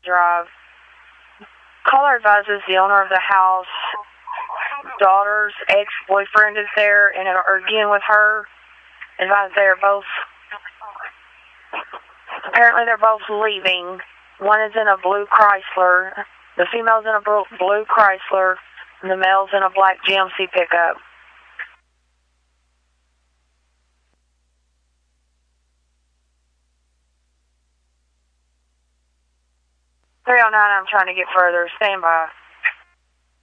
Drive. Caller advises the owner of the house, daughter's ex-boyfriend is there and are arguing with her. Advised they are both, apparently they're both leaving. One is in a blue Chrysler. The female's in a blue Chrysler, and the male's in a black GMC pickup. 309, I'm trying to get further. Stand by.